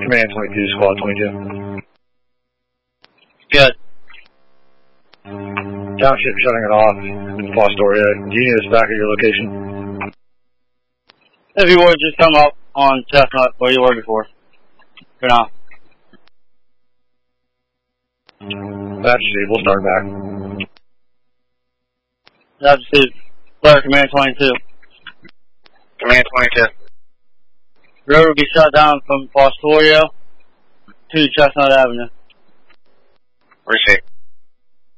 Command 22, Squad 22. Good. Township shutting it off. Fostoria. Do you need us back at your location? If you would, just come up on Chestnut where you were before. For now. That's Steve. We'll start back. That's Steve. Player Command 22. Command 22. Road will be shut down from Fostoria to Chestnut Avenue. Receive.